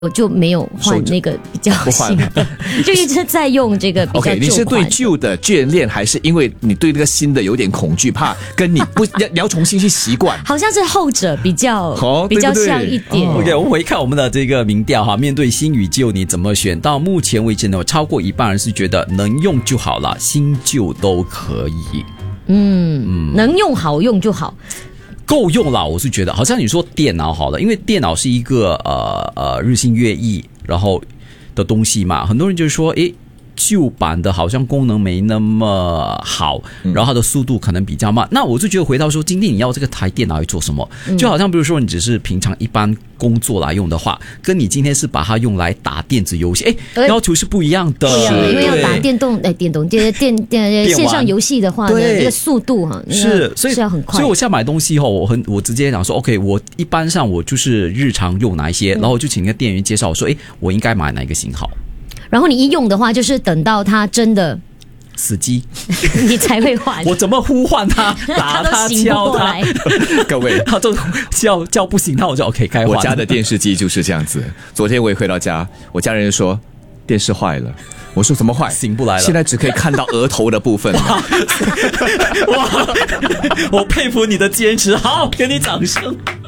我就没有换那个比较新的，就一直在用这个比较旧款。 OK， 你是对旧的眷恋，还是因为你对这个新的有点恐惧，怕跟你不你要重新去习惯？ 好像是后者比较像一点。 OK， 我们回看我们的这个民调哈，面对新与旧你怎么选？到目前为止呢，超过一半人是觉得能用就好了，新旧都可以。 能用好用就好。 够用了，我是觉得，好像你说电脑好了，因为电脑是一个日新月异然后的东西嘛，很多人就是说，诶，旧版的好像功能没那么好，然后它的速度可能比较慢。那我就觉得回到说，今天你要这个台电脑来做什么？就好像比如说你只是平常一般工作来用的话，跟你今天是把它用来打电子游戏，诶，要求是不一样的。 因为要打电线上游戏的话呢，这个速度哈所以要很快。 所以我现在买东西后，我直接讲说 ，OK， 我一般上我就是日常用哪一些，然后我就请那个店员介绍我说，诶，我应该买哪一个型号。 然后你一用的话，就是等到它真的死机， 你才会换。 我怎么呼唤他、打他、敲他？ 各位， 他都叫不醒，那我就 OK 该换。 我家的电视机就是这样子。昨天我也回到家，我家人说电视坏了，我说怎么坏？ 醒不来了， 现在只可以看到额头的部分。 哇，我佩服你的坚持，好，给你掌声。